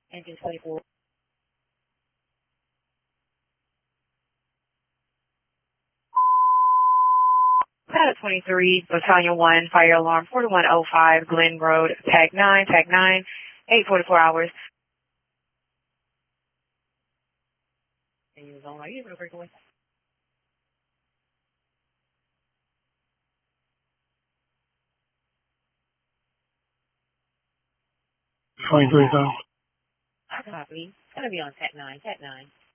Engine 24. Pilot 23, Battalion 1, fire alarm 4105, Glen Road, tag 9, 844 hours. Are you able to break away? Fine, very well. Copy. It's going to be on tag 9, tag 9.